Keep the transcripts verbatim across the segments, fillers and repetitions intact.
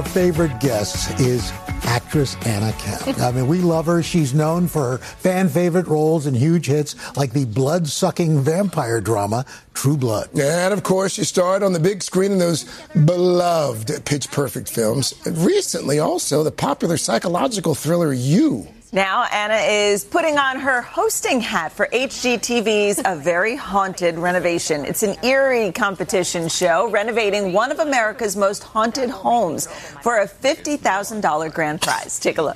Favorite guest is actress Anna Camp. I mean, we love her. She's known for her fan favorite roles in huge hits like the blood-sucking vampire drama True Blood. And of course, she starred on the big screen in those beloved Pitch Perfect films. And recently, also, the popular psychological thriller You. Now, Anna is putting on her hosting hat for H G T V's A Very Haunted Renovation. It's an eerie competition show renovating one of America's most haunted homes for a fifty thousand dollars grand prize. Take a look.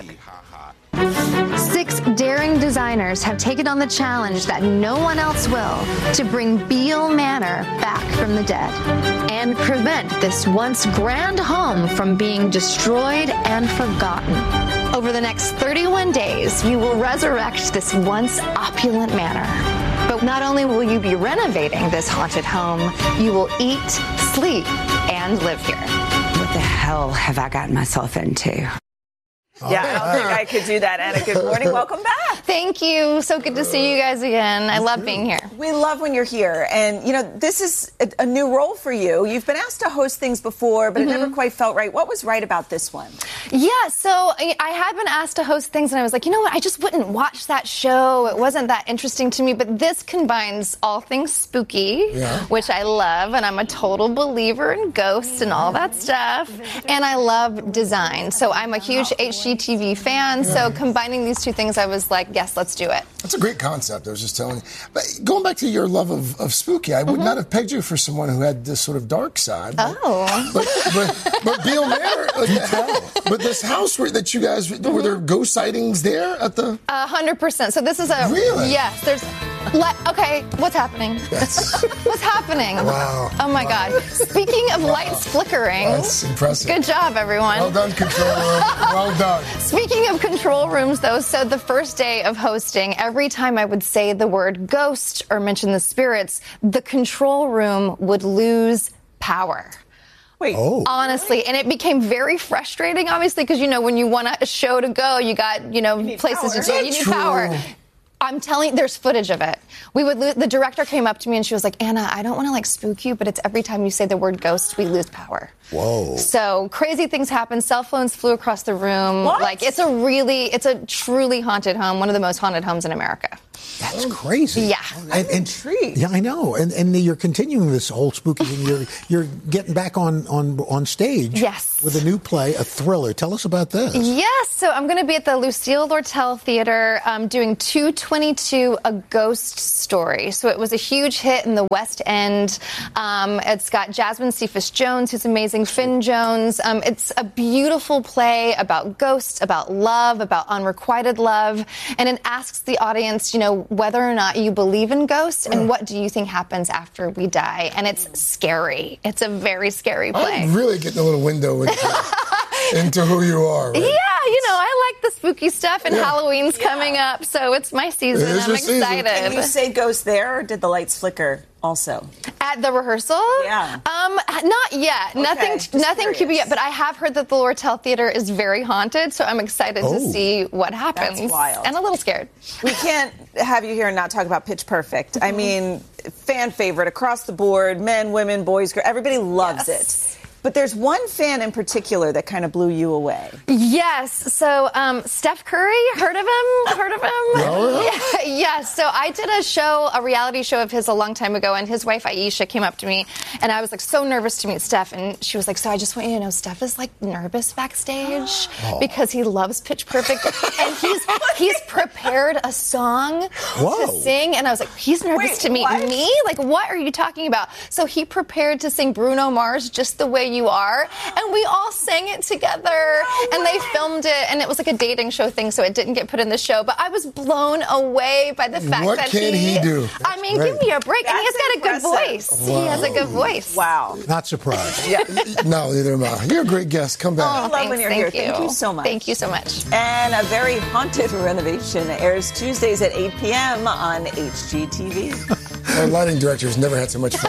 Six daring designers have taken on the challenge that no one else will to bring Beale Manor back from the dead and prevent this once grand home from being destroyed and forgotten. Over the next thirty-one days, you will resurrect this once opulent manor. But not only will you be renovating this haunted home, you will eat, sleep, and live here. What the hell have I gotten myself into? Yeah, I don't think I could do that, Anna. Good morning. Welcome back. Thank you. So good to see you guys again. I love being here. We love when you're here. And, you know, this is a, a new role for you. You've been asked to host things before, but mm-hmm. it never quite felt right. What was right about this one? Yeah, so I, I had been asked to host things, and I was like, you know what? I just wouldn't watch that show. It wasn't that interesting to me. But this combines all things spooky, yeah. which I love, and I'm a total believer in ghosts and all that stuff. And I love design. So I'm a huge H G T V fan, yeah. so combining these two things, I was like, yes, let's do it. That's a great concept, I was just telling you. But going back to your love of, of spooky, I would mm-hmm. not have pegged you for someone who had this sort of dark side. But, oh. But, but, but Beale Manor, like, but this house where, that you guys, mm-hmm. were there ghost sightings there at the... A hundred percent. So this is a... Really? Yes, there's... Le- okay, what's happening? Yes. What's happening? Wow. Oh, my wow. God. Speaking of wow. lights flickering... That's impressive. Good job, everyone. Well done, control room. Well done. Speaking of control rooms, though, so the first day of hosting, every time I would say the word ghost or mention the spirits, the control room would lose power. Wait. Oh. Honestly, and it became very frustrating, obviously, because, you know, when you want a show to go, you got, you know, you places power. to do. You need power. I'm telling you, there's footage of it. We would lo- the director came up to me and she was like, Anna, I don't want to like spook you, but it's every time you say the word ghost, we lose power. Whoa. So crazy things happen. Cell phones flew across the room. What? Like it's a really, it's a truly haunted home, one of the most haunted homes in America. That's crazy. Yeah. And, I'm and, intrigued. Yeah, I know. And and you're continuing this whole spooky thing. You're you're getting back on, on, on stage. Yes. With a new play, a thriller. Tell us about this. Yes. So I'm going to be at the Lucille Lortel Theater um, doing two twenty-two, A Ghost Story. So it was a huge hit in the West End. Um, it's got Jasmine Cephas Jones, who's amazing, Finn Jones. Um, it's a beautiful play about ghosts, about love, about unrequited love. And it asks the audience, you know, whether or not you believe in ghosts and what do you think happens after we die. And it's scary. It's a very scary play. I'm really getting a little window into, into who you are. Right? Yeah, you know, I like the spooky stuff, and yeah. Halloween's yeah. coming up, so it's my season. It is I'm your season. excited. Can you say ghost there, or did the lights flicker also? At the rehearsal? Yeah. Um, not yet. Okay, nothing nothing curious. Q B yet, but I have heard that the Lortel Theater is very haunted, so I'm excited oh. to see what happens. That's wild. And a little scared. We can't have you here and not talk about Pitch Perfect. Mm-hmm. I mean, fan favorite across the board, men, women, boys, girls, everybody loves yes. it. But there's one fan in particular that kind of blew you away. Yes. So um, Steph Curry, heard of him? Heard of him? Oh, yeah. Yes. So I did a show, a reality show of his a long time ago, and his wife Aisha came up to me, and I was like so nervous to meet Steph, and she was like, "So I just want you to know, Steph is like nervous backstage oh. because he loves Pitch Perfect, and he's he's prepared a song Whoa. to sing." And I was like, "He's nervous Wait, to meet what? me? Like, what are you talking about?" So he prepared to sing Bruno Mars, Just the Way You Are, and we all sang it together, no and they filmed it, and it was like a dating show thing, so it didn't get put in the show, but I was blown away by the fact what that can he... he do? I mean, great. give me a break. That's and he's got impressive. a good voice. Wow. He has a good voice. Wow. Not surprised. Yeah. No, neither am I. You're a great guest. Come back. Oh, I love thanks, when you're thank here. You. Thank you so much. Thank you so much. And A Very Haunted Renovation airs Tuesdays at eight p.m. on H G T V. Our lighting director has never had so much fun.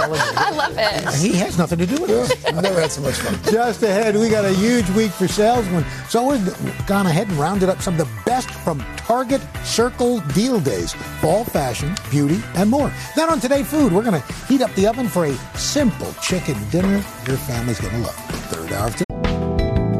I love it. He has nothing to do with it. I've never had so much fun. Just ahead, we got a huge week for salesmen. So we've gone ahead and rounded up some of the best from Target Circle Deal Days. Fall fashion, beauty, and more. Then on Today Food, we're going to heat up the oven for a simple chicken dinner your family's going to love. Third hour of Today.